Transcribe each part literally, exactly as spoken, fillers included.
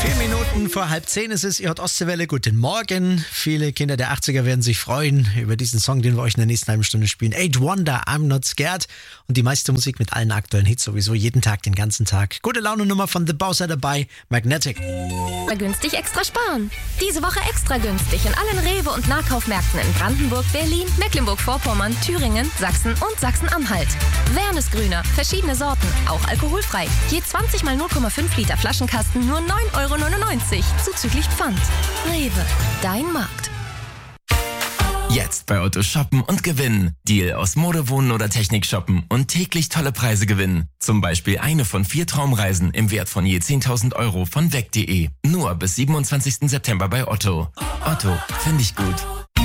Vier Minuten vor halb zehn ist es, ihr hört Ostseewelle, guten Morgen. Viele Kinder der achtziger werden sich freuen über diesen Song, den wir euch in der nächsten halben Stunde spielen. Eight Wonder, I'm Not Scared. Und die meiste Musik mit allen aktuellen Hits sowieso jeden Tag, den ganzen Tag. Gute Laune-Nummer von The Bowser dabei, Magnetic. Günstig extra sparen. Diese Woche extra günstig in allen Rewe- und Nahkaufmärkten in Brandenburg, Berlin, Mecklenburg-Vorpommern, Thüringen, Sachsen und Sachsen-Anhalt. Wernesgrüner, verschiedene Sorten, auch alkoholfrei. Je zwanzig mal null Komma fünf Liter Flaschenkasten nur neun Euro neunundneunzig, zuzüglich Pfand. Rewe, dein Markt. Jetzt bei Otto shoppen und gewinnen. Deal aus Mode, Wohnen oder Technik shoppen und täglich tolle Preise gewinnen. Zum Beispiel eine von vier Traumreisen im Wert von je zehntausend Euro von weg punkt de. Nur bis siebenundzwanzigsten September bei Otto. Otto, finde ich gut.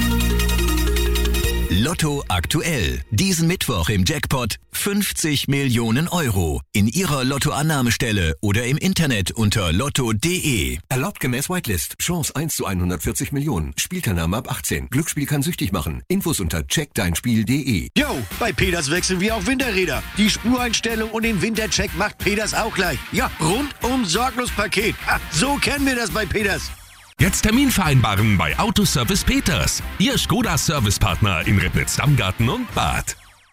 Lotto aktuell. Diesen Mittwoch im Jackpot fünfzig Millionen Euro. In Ihrer Lottoannahmestelle oder im Internet unter lotto punkt de. Erlaubt gemäß Whitelist. Chance eins zu hundertvierzig Millionen. Spielteilnahme ab achtzehn. Glücksspiel kann süchtig machen. Infos unter check dein spiel punkt de. Jo, bei Peters wechseln wir auf Winterräder. Die Spureinstellung und den Wintercheck macht Peters auch gleich. Ja, rundum sorglos Paket. Ha, so kennen wir das bei Peters. Jetzt Termin vereinbaren bei Autoservice Peters. Ihr Skoda-Servicepartner in Ribnitz-Dammgarten und Bad.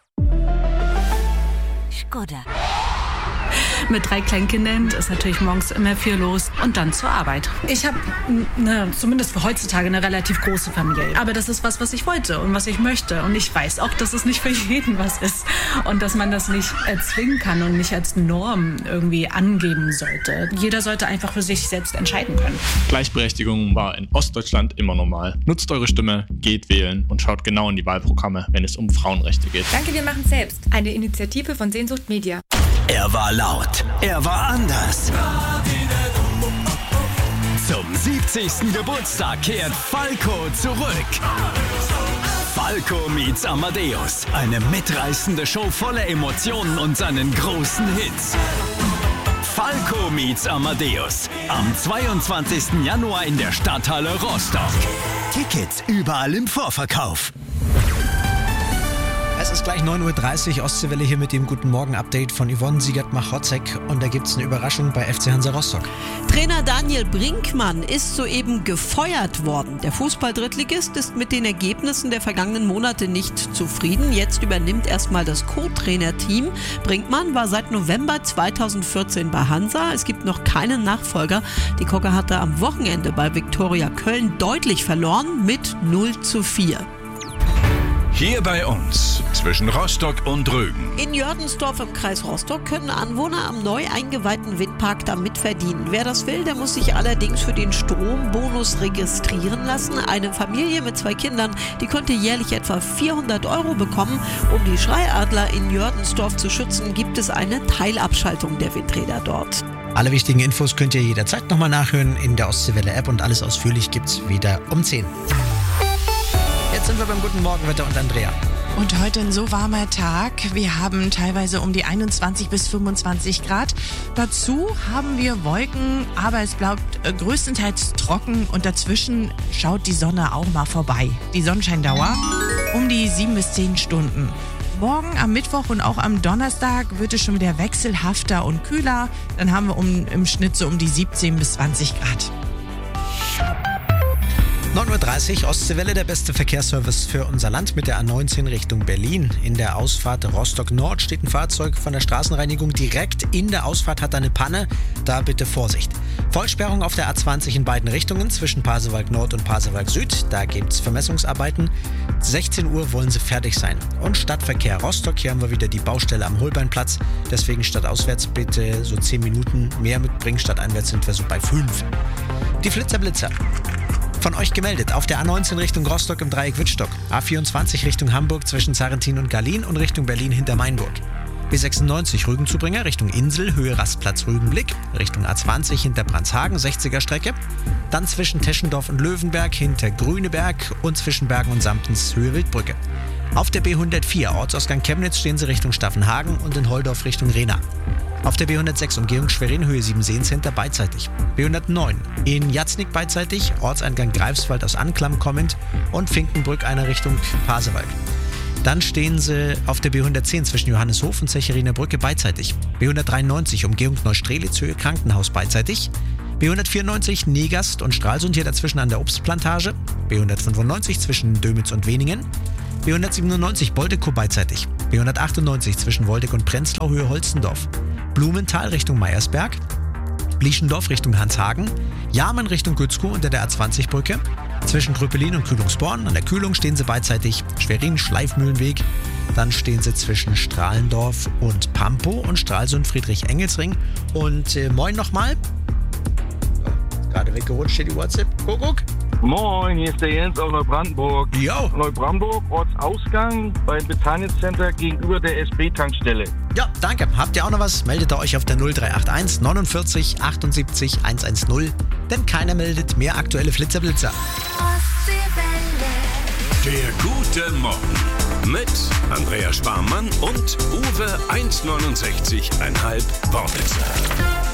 Skoda. Mit drei Kleinkindern ist natürlich morgens immer viel los und dann zur Arbeit. Ich habe, ne, zumindest für heutzutage, eine relativ große Familie. Aber das ist was, was ich wollte und was ich möchte. Und ich weiß auch, dass es nicht für jeden was ist. Und dass man das nicht erzwingen kann und nicht als Norm irgendwie angeben sollte. Jeder sollte einfach für sich selbst entscheiden können. Gleichberechtigung war in Ostdeutschland immer normal. Nutzt eure Stimme, geht wählen und schaut genau in die Wahlprogramme, wenn es um Frauenrechte geht. Danke, wir machen selbst. Eine Initiative von Sehnsucht Media. Er war laut, er war anders. Zum siebzigsten Geburtstag kehrt Falco zurück. Falco meets Amadeus. Eine mitreißende Show voller Emotionen und seinen großen Hits. Falco meets Amadeus. Am zweiundzwanzigsten Januar in der Stadthalle Rostock. Tickets überall im Vorverkauf. Es ist gleich neun Uhr dreißig, Ostseewelle hier mit dem Guten Morgen-Update von Yvonne Siegert-Machotzek. Und da gibt es eine Überraschung bei F C Hansa Rostock. Trainer Daniel Brinkmann ist soeben gefeuert worden. Der Fußball-Drittligist ist mit den Ergebnissen der vergangenen Monate nicht zufrieden. Jetzt übernimmt erstmal das Co-Trainer-Team. Brinkmann war seit November zweitausendvierzehn bei Hansa. Es gibt noch keinen Nachfolger. Die Kocke hatte am Wochenende bei Viktoria Köln deutlich verloren mit null zu vier. Hier bei uns, zwischen Rostock und Rügen. In Jördensdorf im Kreis Rostock können Anwohner am neu eingeweihten Windpark da mitverdienen. Wer das will, der muss sich allerdings für den Strombonus registrieren lassen. Eine Familie mit zwei Kindern, die könnte jährlich etwa vierhundert Euro bekommen. Um die Schreiadler in Jördensdorf zu schützen, gibt es eine Teilabschaltung der Windräder dort. Alle wichtigen Infos könnt ihr jederzeit nochmal nachhören in der Ostseewelle-App und alles ausführlich gibt's wieder um zehn. Jetzt sind wir beim Guten Morgenwetter und Andrea. Und heute ein so warmer Tag. Wir haben teilweise um die einundzwanzig bis fünfundzwanzig Grad. Dazu haben wir Wolken, aber es bleibt größtenteils trocken und dazwischen schaut die Sonne auch mal vorbei. Die Sonnenscheindauer um die sieben bis zehn Stunden. Morgen am Mittwoch und auch am Donnerstag wird es schon wieder wechselhafter und kühler. Dann haben wir um, im Schnitt so um die siebzehn bis zwanzig Grad. neun Uhr dreißig, Ostseewelle, der beste Verkehrsservice für unser Land mit der A neunzehn Richtung Berlin. In der Ausfahrt Rostock Nord steht ein Fahrzeug von der Straßenreinigung direkt in der Ausfahrt, hat eine Panne. Da bitte Vorsicht. Vollsperrung auf der A zwanzig in beiden Richtungen zwischen Pasewalk Nord und Pasewalk Süd. Da gibt es Vermessungsarbeiten. sechzehn Uhr wollen sie fertig sein. Und Stadtverkehr Rostock, hier haben wir wieder die Baustelle am Holbeinplatz. Deswegen stadtauswärts bitte so zehn Minuten mehr mitbringen. Stadteinwärts sind wir so bei fünf. Die Flitzer-Blitzer. Von euch gemeldet. Auf der A neunzehn Richtung Rostock im Dreieck Wittstock. A vierundzwanzig Richtung Hamburg zwischen Sarrentin und Garlin und Richtung Berlin hinter Mainburg. B sechsundneunzig Rügenzubringer Richtung Insel, Höhe Rastplatz Rügenblick. Richtung A zwanzig hinter Brandshagen, sechziger Strecke. Dann zwischen Teschendorf und Löwenberg hinter Grüneberg und zwischen Bergen und Samtens Höhe Wildbrücke. Auf der B hundertvier Ortsausgang Chemnitz stehen sie Richtung Staffenhagen und in Holdorf Richtung Rena. Auf der B hundertsechs Umgehung Schwerin Höhe sieben Sehenscenter beidseitig. B hundertneun in Jatznick beidseitig, Ortseingang Greifswald aus Anklam kommend und Finkenbrück einer Richtung Pasewalk. Dann stehen sie auf der B hundertzehn zwischen Johanneshof und Zecherinner Brücke beidseitig. B hundertdreiundneunzig Umgehung Neustrelitz Höhe Krankenhaus beidseitig. B hundertvierundneunzig Negast und Stralsund hier dazwischen an der Obstplantage. B hundertfünfundneunzig zwischen Dömitz und Weningen. B hundertsiebenundneunzig Boldekow beidseitig. B hundertachtundneunzig zwischen Woldeck und Prenzlau Höhe Holstendorf. Blumenthal Richtung Meiersberg. Blieschendorf Richtung Hanshagen. Jarmen Richtung Gützkow unter der A zwanzig Brücke. Zwischen Gröpelin und Kühlungsborn. An der Kühlung stehen sie beidseitig. Schwerin Schleifmühlenweg. Dann stehen sie zwischen Strahlendorf und Pampow und Stralsund Friedrich-Engelsring. Und äh, moin nochmal. Oh, gerade weggerutscht hier die WhatsApp. Guck, guck. Moin, hier ist der Jens aus Neubrandenburg. Jo. Neubrandenburg, Ortsausgang beim Bethanien Center gegenüber der S B-Tankstelle. Ja, danke. Habt ihr auch noch was? Meldet ihr euch auf der null drei acht eins neunundvierzig achtundsiebzig hundertzehn. Denn keiner meldet mehr aktuelle Flitzerblitzer. Der gute Morgen mit Andrea Sparmann und Uwe eins neunundsechzig Komma fünf Wortwitzer.